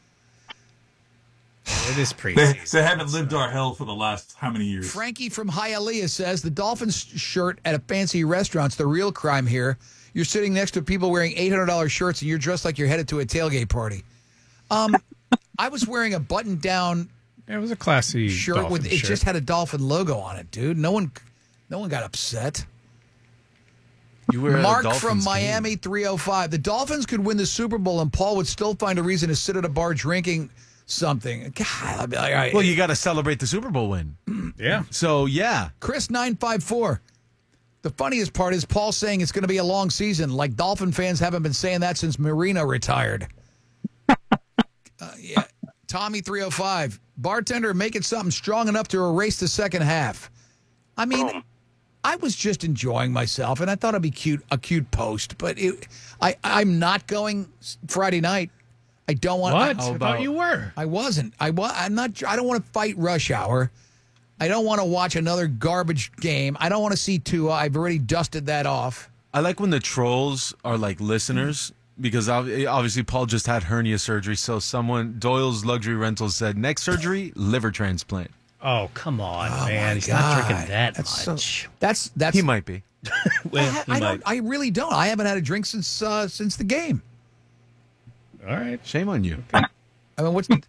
Speaker 28: It is preseason.
Speaker 1: They haven't lived our hell for the last how many years?
Speaker 5: Frankie from Hialeah says the Dolphins shirt at a fancy restaurant's the real crime here. You're sitting next to people wearing $800 shirts, and you're dressed like you're headed to a tailgate party. I was wearing a button-down.
Speaker 28: It was a classy
Speaker 5: shirt with it just had a Dolphin logo on it, dude. No one got upset.
Speaker 27: You were
Speaker 5: Mark
Speaker 27: at a
Speaker 5: from
Speaker 27: Dolphins
Speaker 5: Miami 305. The Dolphins could win the Super Bowl, and Paul would still find a reason to sit at a bar drinking something. God, I'd be like, all right.
Speaker 27: Well, you got to celebrate the Super Bowl win.
Speaker 28: Yeah.
Speaker 27: So yeah.
Speaker 5: Chris 954. The funniest part is Paul saying it's going to be a long season, like Dolphin fans haven't been saying that since Marino retired. Yeah. Tommy 305. Bartender, make it something strong enough to erase the second half. I mean, I was just enjoying myself, and I thought it'd be a cute post. But I'm not going Friday night. I don't want.
Speaker 28: What? I thought you were.
Speaker 5: I wasn't. I'm not. I don't want to fight rush hour. I don't want to watch another garbage game. I don't want to see Tua. I've already dusted that off.
Speaker 27: I like when the trolls are like listeners. Because obviously Paul just had hernia surgery, so Doyle's Luxury Rentals said next surgery, liver transplant.
Speaker 28: Oh, come on, man! He's not drinking that much.
Speaker 5: That's
Speaker 27: he might be.
Speaker 28: Well,
Speaker 5: I really don't. I haven't had a drink since the game.
Speaker 28: All right,
Speaker 27: shame on you.
Speaker 5: I mean,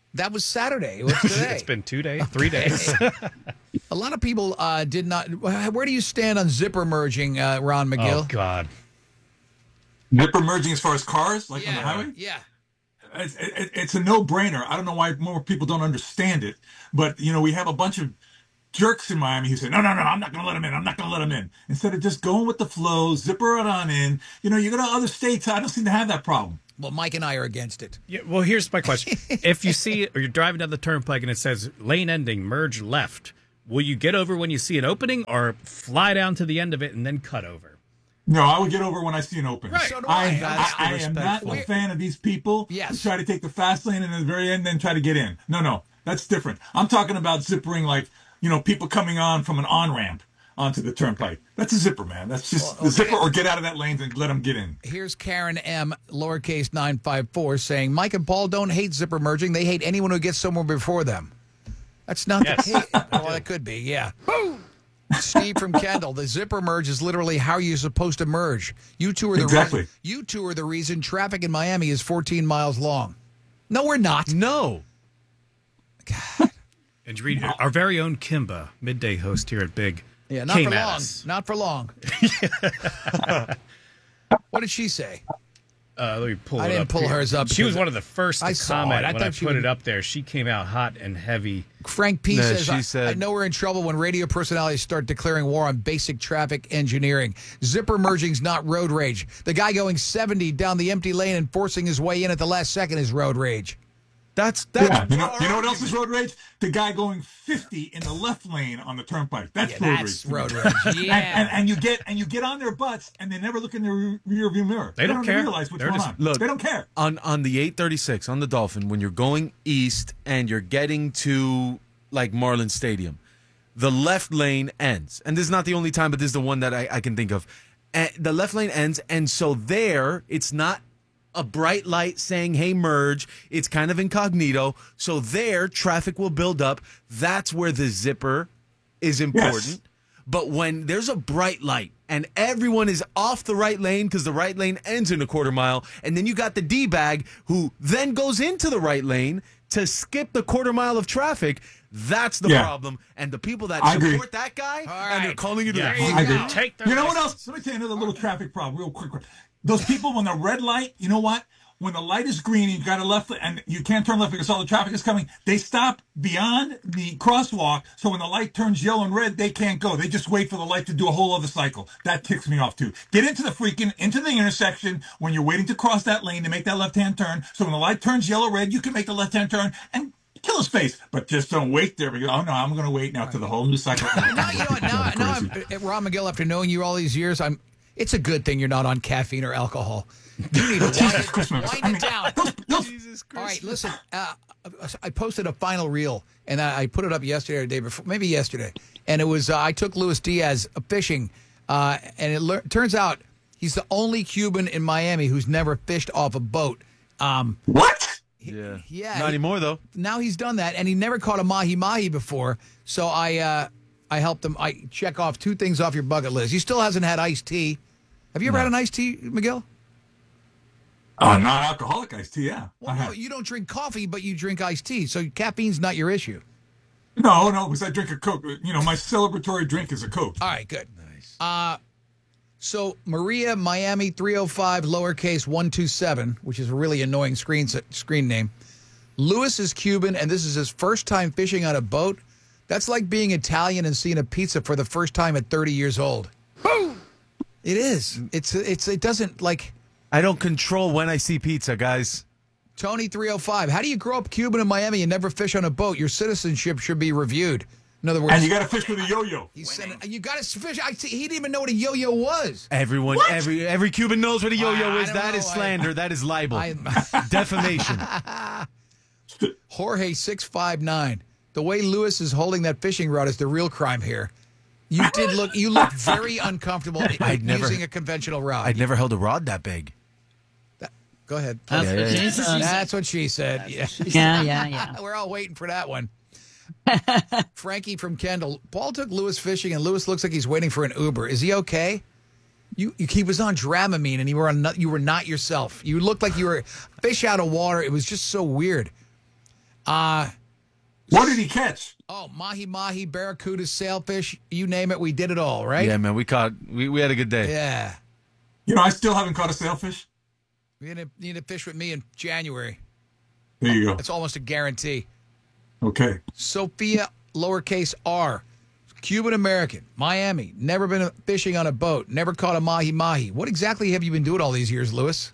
Speaker 5: That was Saturday. What's today?
Speaker 28: It's been 2 days, 3 days.
Speaker 5: A lot of people did not. Where do you stand on zipper merging, Ron McGill?
Speaker 28: Oh, God.
Speaker 1: Zipper merging as far as cars, like on the highway?
Speaker 5: Yeah.
Speaker 1: It's a no-brainer. I don't know why more people don't understand it. But, we have a bunch of jerks in Miami who say, no, I'm not going to let them in. I'm not going to let them in. Instead of just going with the flow, zipper it on in. You go to other states, I don't seem to have that problem.
Speaker 5: Well, Mike and I are against it.
Speaker 28: Yeah, well, here's my question. If you see it or you're driving down the turnpike and it says lane ending, merge left, will you get over when you see an opening or fly down to the end of it and then cut over?
Speaker 1: No, I would get over when I see an opening.
Speaker 5: Right. So do
Speaker 1: I am not
Speaker 5: We're-
Speaker 1: a fan of these people who try to take the fast lane and at the very end then try to get in. No, that's different. I'm talking about zippering like, people coming on from an on-ramp onto the turnpike. That's a zipper, man. That's just the zipper, or get out of that lane and let them get in.
Speaker 5: Here's Karen M, lowercase 954, saying, Mike and Paul don't hate zipper merging. They hate anyone who gets somewhere before them. That's not the case. Well, that could be, yeah. Steve from Kendall, the zipper merge is literally how you're supposed to merge. You two are the reason traffic in Miami is 14 miles long. No, we're not.
Speaker 27: No.
Speaker 5: God.
Speaker 28: And you read our very own Kimba, midday host here at Big.
Speaker 5: Yeah, not
Speaker 28: came
Speaker 5: for
Speaker 28: at
Speaker 5: long.
Speaker 28: us.
Speaker 5: Not for long. What did she say?
Speaker 28: Let me pull it up.
Speaker 5: I didn't pull
Speaker 28: here.
Speaker 5: hers up.
Speaker 28: She was one of the first
Speaker 5: I
Speaker 28: to
Speaker 5: saw
Speaker 28: comment
Speaker 5: it. I
Speaker 28: when I
Speaker 5: thought she
Speaker 28: put
Speaker 5: would-
Speaker 28: it up there. She came out hot and heavy.
Speaker 5: Frank P.
Speaker 27: No,
Speaker 5: says,
Speaker 27: she said-
Speaker 5: I know we're in trouble when radio personalities start declaring war on basic traffic engineering. Zipper merging's not road rage. The guy going 70 down the empty lane and forcing his way in at the last second is road rage.
Speaker 27: That's
Speaker 1: yeah. You know what else is road rage? The guy going 50 in the left lane on the turnpike. That's road rage.
Speaker 5: Yeah.
Speaker 1: and you get on their butts and they never look in their rear view mirror.
Speaker 28: They don't care.
Speaker 1: Realize what's
Speaker 28: They're
Speaker 1: going
Speaker 28: just-
Speaker 1: on.
Speaker 27: Look,
Speaker 1: they don't care.
Speaker 27: On the 836 on the Dolphin, when you're going east and you're getting to like Marlin Stadium, the left lane ends. And this is not the only time, but this is the one that I can think of. And the left lane ends, and so there it's not a bright light saying, hey, merge. It's kind of incognito. So there, traffic will build up. That's where the zipper is important.
Speaker 1: Yes.
Speaker 27: But when there's a bright light and everyone is off the right lane because the right lane ends in a quarter mile, and then you got the D-bag who then goes into the right lane to skip the quarter mile of traffic, that's the problem. And the people that support that guy, and they're calling it
Speaker 1: I agree.
Speaker 28: Take
Speaker 1: You know what else? Let me tell you another little traffic problem real quick. Those people when the red light, you know what? When the light is green, you've got a left, and you can't turn left because all the traffic is coming. They stop beyond the crosswalk, so when the light turns yellow and red, they can't go. They just wait for the light to do a whole other cycle. That ticks me off too. Get into the intersection when you're waiting to cross that lane to make that left-hand turn. So when the light turns yellow-red, you can make the left-hand turn and kill his face. But just don't wait there. Oh no, I'm going to wait now to the whole new cycle.
Speaker 5: Now, you know what? Now Ron McGill, after knowing you all these years, it's a good thing you're not on caffeine or alcohol. You need to wind it down.
Speaker 27: Jesus Christ.
Speaker 5: All right, listen. I posted a final reel, and I put it up yesterday or the day before, maybe yesterday. And it was I took Luis Diaz fishing, and it turns out he's the only Cuban in Miami who's never fished off a boat.
Speaker 1: What?
Speaker 27: Yeah. Not anymore, though.
Speaker 5: Now he's done that, and he never caught a mahi-mahi before. So I helped him. I check off 2 things off your bucket list. He still hasn't had iced tea. Have you ever had an iced tea, McGill?
Speaker 1: Non-alcoholic iced tea, yeah.
Speaker 5: Well, no, you don't drink coffee, but you drink iced tea, so caffeine's not your issue.
Speaker 1: No, because I drink a Coke. My celebratory drink is a Coke.
Speaker 5: All right, good. Nice. So Maria Miami 305 lowercase 127, which is a really annoying screen name. Luis is Cuban, and this is his first time fishing on a boat. That's like being Italian and seeing a pizza for the first time at 30 years old. It is. It doesn't like.
Speaker 27: I don't control when I see pizza, guys.
Speaker 5: Tony 305. How do you grow up Cuban in Miami and never fish on a boat? Your citizenship should be reviewed. In other words,
Speaker 1: and you got to fish with a yo-yo.
Speaker 5: He said, you got to fish. He didn't even know what a yo-yo was.
Speaker 27: Everyone, every Cuban knows what a yo-yo is. That is slander. That is libel. Defamation.
Speaker 5: Jorge 659. The way Luis is holding that fishing rod is the real crime here. You looked very uncomfortable using a conventional rod.
Speaker 27: I'd never held a rod that big.
Speaker 5: Go ahead.
Speaker 6: That's
Speaker 5: what she said.
Speaker 6: Yeah.
Speaker 5: We're all waiting for that one. Frankie from Kendall. Paul took Luis fishing, and Luis looks like he's waiting for an Uber. Is he okay? He was on Dramamine, and you were not yourself. You looked like you were fish out of water. It was just so weird.
Speaker 1: What did he catch?
Speaker 5: Oh, mahi-mahi, barracuda, sailfish, you name it, we did it all, right?
Speaker 27: Yeah, man, we had a good day.
Speaker 5: Yeah.
Speaker 1: You know, I still haven't caught a sailfish.
Speaker 5: You're going to need to fish with me in January.
Speaker 1: There you go.
Speaker 5: It's almost a guarantee.
Speaker 1: Okay.
Speaker 5: Sophia, lowercase r, Cuban-American, Miami, never been fishing on a boat, never caught a mahi-mahi. What exactly have you been doing all these years, Lewis?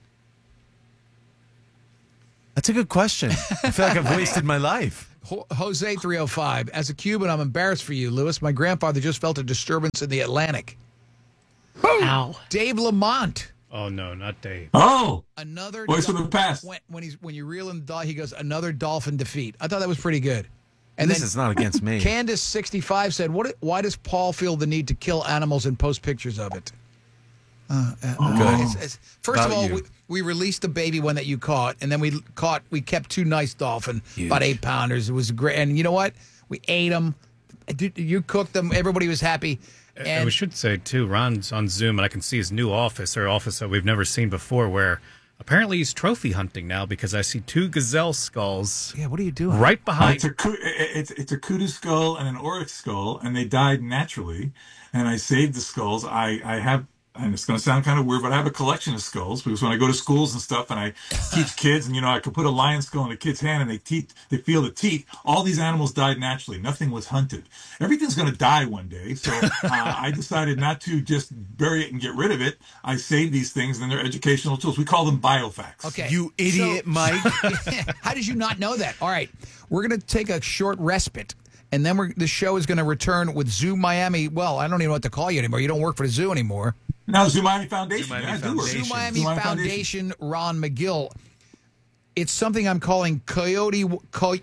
Speaker 27: That's a good question. I feel like I've wasted my life.
Speaker 5: Jose 305, as a Cuban, I'm embarrassed for you, Lewis. My grandfather just felt a disturbance in the Atlantic.
Speaker 28: Ow.
Speaker 5: Dave Lamont.
Speaker 28: Oh, no, not Dave.
Speaker 1: Oh.
Speaker 5: Another
Speaker 1: voice of the past.
Speaker 5: When you reel in the he goes, another dolphin defeat. I thought that was pretty good.
Speaker 27: And this is not against me.
Speaker 5: Candace 65 said, why does Paul feel the need to kill animals and post pictures of it? First of all, we released the baby one that you caught, and then we kept two nice dolphin, about 8 pounders. It was great. And you know what? We ate them. You cooked them. Everybody was happy.
Speaker 28: And we should say, too, Ron's on Zoom, and I can see his new office, or office that we've never seen before, where apparently he's trophy hunting now, because I see 2 gazelle skulls.
Speaker 5: Yeah, what are you doing?
Speaker 28: Right behind.
Speaker 1: It's a kudu skull and an oryx skull, and they died naturally. And I saved the skulls. I have, and it's going to sound kind of weird, but I have a collection of skulls, because when I go to schools and stuff and I teach kids, and, you know, I could put a lion skull in a kid's hand and they feel the teeth. All these animals died naturally. Nothing was hunted. Everything's going to die one day. So I decided not to just bury it and get rid of it. I saved these things, and they're educational tools. We call them biofacts.
Speaker 5: Okay.
Speaker 27: You idiot, Mike.
Speaker 5: How did you not know that? All right. We're going to take a short respite. And then the show is going to return with Zoo Miami. Well, I don't even know what to call you anymore. You don't work for the zoo anymore.
Speaker 1: No, Zoo Miami Foundation.
Speaker 5: Zoo Miami Foundation, Ron McGill. It's something I'm calling Coyote Watch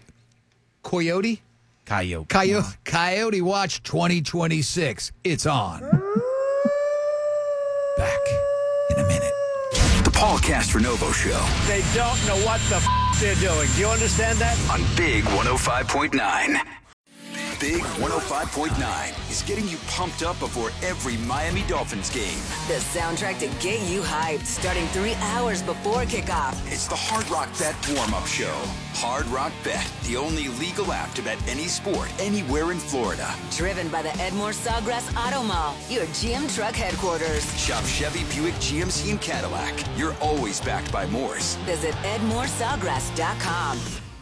Speaker 5: 2026. It's on. Back in a minute.
Speaker 3: The Paul Castronovo Show.
Speaker 7: They don't know what the they're doing. Do you understand that?
Speaker 3: On Big 105.9. Big 105.9 is getting you pumped up before every Miami Dolphins game.
Speaker 8: The soundtrack to get you hyped, starting 3 hours before kickoff.
Speaker 3: It's the Hard Rock Bet warm-up show. Hard Rock Bet, the only legal app to bet any sport anywhere in Florida.
Speaker 8: Driven by the Edmore Sawgrass Auto Mall, your GM truck headquarters.
Speaker 3: Shop Chevy, Buick, GMC, and Cadillac. You're always backed by Moores.
Speaker 8: Visit EdmoreSawgrass.com.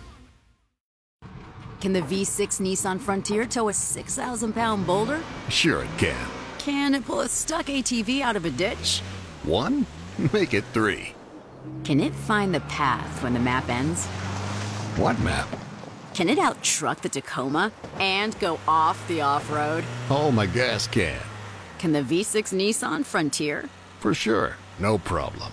Speaker 8: Can the V6 Nissan Frontier tow a 6,000-pound boulder?
Speaker 9: Sure it can.
Speaker 8: Can it pull a stuck ATV out of a ditch?
Speaker 9: 1? Make it 3.
Speaker 8: Can it find the path when the map ends?
Speaker 9: What map?
Speaker 8: Can it out-truck the Tacoma and go off the off-road?
Speaker 9: Oh, my gas can.
Speaker 8: Can the V6 Nissan Frontier?
Speaker 9: For sure. No problem.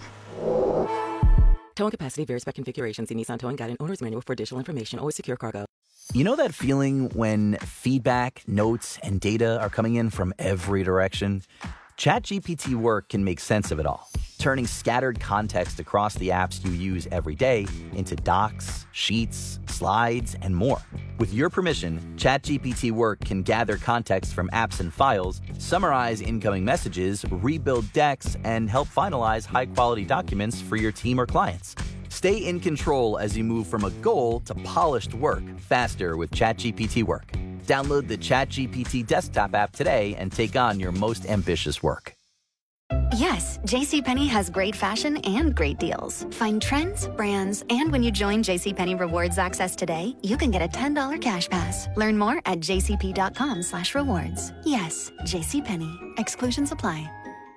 Speaker 10: Towing capacity varies by configuration. See Nissan Towing Guide and Owner's Manual for additional information. Always secure cargo.
Speaker 11: You know that feeling when feedback, notes, and data are coming in from every direction? ChatGPT Work can make sense of it all, turning scattered context across the apps you use every day into docs, sheets, slides, and more. With your permission, ChatGPT Work can gather context from apps and files, summarize incoming messages, rebuild decks, and help finalize high-quality documents for your team or clients. Stay in control as you move from a goal to polished work faster with ChatGPT Work. Download the ChatGPT desktop app today and take on your most ambitious work.
Speaker 16: Yes, JCPenney has great fashion and great deals. Find trends, brands, and when you join JCPenney Rewards Access today, you can get a $10 cash pass. Learn more at jcp.com/rewards. Yes, JCPenney. Exclusions apply.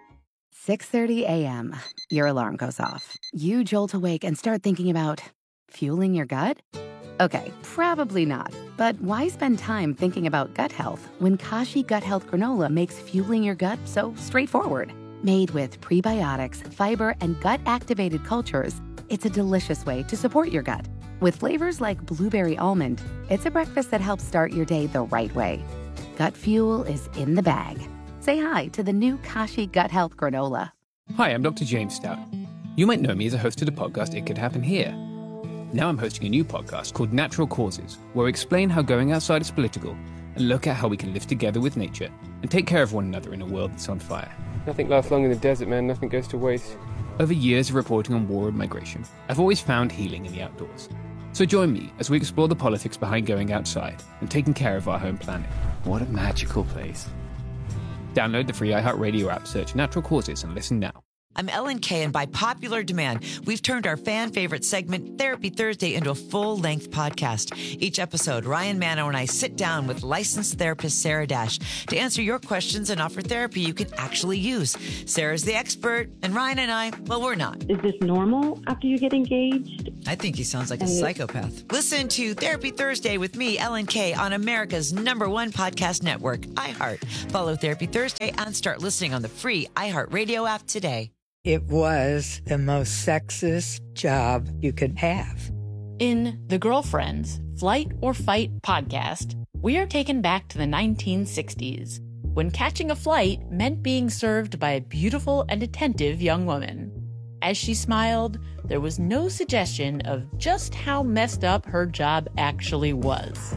Speaker 18: 6:30 a.m. Your alarm goes off. You jolt awake and start thinking about fueling your gut? Okay, probably not. But why spend time thinking about gut health when Kashi Gut Health Granola makes fueling your gut so straightforward? Made with prebiotics, fiber, and gut-activated cultures, it's a delicious way to support your gut. With flavors like blueberry almond, it's a breakfast that helps start your day the right way. Gut fuel is in the bag. Say hi to the new Kashi Gut Health Granola.
Speaker 12: Hi, I'm Dr. James Stout. You might know me as a host of the podcast It Could Happen Here. Now I'm hosting a new podcast called Natural Causes, where we explain how going outside is political and look at how we can live together with nature and take care of one another in a world that's on fire.
Speaker 13: Nothing lasts long in the desert, man. Nothing goes to waste.
Speaker 12: Over years of reporting on war and migration, I've always found healing in the outdoors. So join me as we explore the politics behind going outside and taking care of our home planet. What a magical place. Download the free iHeartRadio app, search Natural Causes, and listen now.
Speaker 14: I'm Ellen Kay, and by popular demand, we've turned our fan favorite segment, Therapy Thursday, into a full-length podcast. Each episode, Ryan Manno and I sit down with licensed therapist Sarah Dash to answer your questions and offer therapy you can actually use. Sarah's the expert, and Ryan and I, well, we're not.
Speaker 15: Is this normal after you get engaged?
Speaker 14: I think he sounds like a psychopath. Listen to Therapy Thursday with me, Ellen Kay, on America's #1 podcast network, iHeart. Follow Therapy Thursday and start listening on the free iHeartRadio app today.
Speaker 25: It was the most sexist job you could have.
Speaker 6: In The Girlfriends, Flight or Fight podcast, we are taken back to the 1960s, when catching a flight meant being served by a beautiful and attentive young woman. As she smiled, there was no suggestion of just how messed up her job actually was.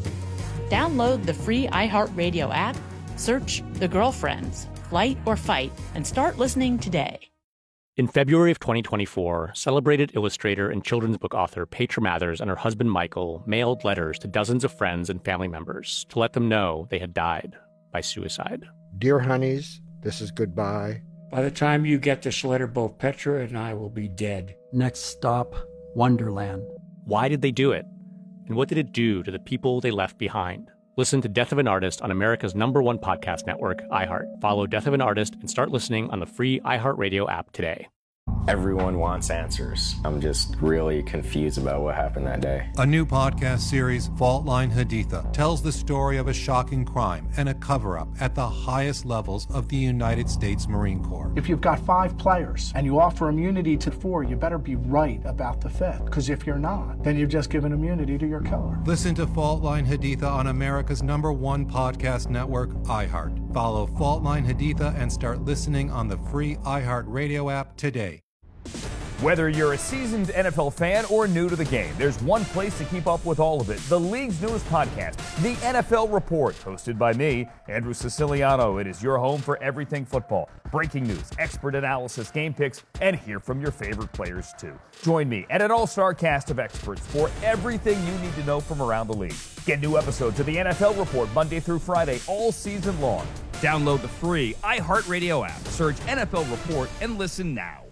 Speaker 6: Download the free iHeartRadio app, search The Girlfriends, Flight or Fight, and start listening today.
Speaker 17: In February of 2024, celebrated illustrator and children's book author Petra Mathers and her husband Michael mailed letters to dozens of friends and family members to let them know they had died by suicide.
Speaker 19: Dear honeys, this is goodbye.
Speaker 20: By the time you get this letter, both Petra and I will be dead.
Speaker 21: Next stop, Wonderland.
Speaker 17: Why did they do it? And what did it do to the people they left behind? Listen to Death of an Artist on America's #1 podcast network, iHeart. Follow Death of an Artist and start listening on the free iHeartRadio app today.
Speaker 22: Everyone wants answers. I'm just really confused about what happened that day.
Speaker 23: A new podcast series, Fault Line Haditha, tells the story of a shocking crime and a cover-up at the highest levels of the United States Marine Corps.
Speaker 29: If you've got 5 players and you offer immunity to 4, you better be right about the 5th. Because if you're not, then you've just given immunity to your killer.
Speaker 23: Listen to Fault Line Haditha on America's #1 podcast network, iHeart. Follow Fault Line Haditha and start listening on the free iHeartRadio app today.
Speaker 30: Whether you're a seasoned NFL fan or new to the game, there's one place to keep up with all of it. The league's newest podcast, The NFL Report, hosted by me, Andrew Siciliano. It is your home for everything football. Breaking news, expert analysis, game picks, and hear from your favorite players too. Join me and an all-star cast of experts for everything you need to know from around the league. Get new episodes of The NFL Report Monday through Friday all season long. Download the free iHeartRadio app, search NFL Report, and listen now.